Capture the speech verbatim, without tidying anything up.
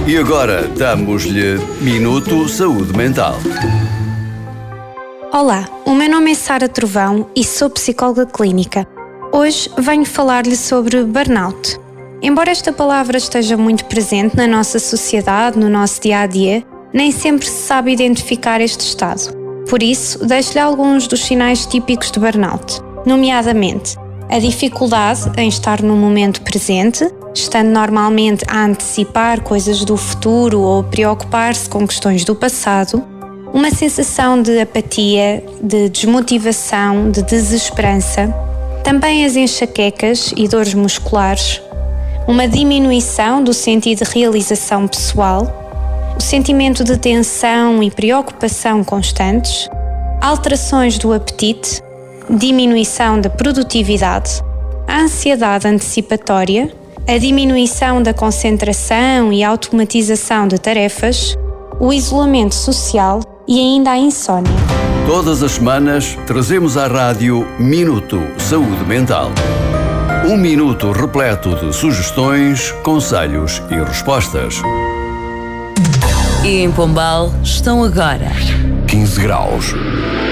E agora damos-lhe Minuto Saúde Mental. Olá, o meu nome é Sara Trovão e sou psicóloga clínica. Hoje venho falar-lhe sobre burnout. Embora esta palavra esteja muito presente na nossa sociedade, no nosso dia-a-dia, nem sempre se sabe identificar este estado. Por isso, deixo-lhe alguns dos sinais típicos de burnout, nomeadamente a dificuldade em estar no momento presente, estando normalmente a antecipar coisas do futuro ou preocupar-se com questões do passado, uma sensação de apatia, de desmotivação, de desesperança, também as enxaquecas e dores musculares, uma diminuição do sentido de realização pessoal, o sentimento de tensão e preocupação constantes, alterações do apetite, diminuição da produtividade, a ansiedade antecipatória, a diminuição da concentração e automatização de tarefas, o isolamento social e ainda a insónia. Todas as semanas trazemos à rádio Minuto Saúde Mental. Um minuto repleto de sugestões, conselhos e respostas. E em Pombal estão agora quinze graus.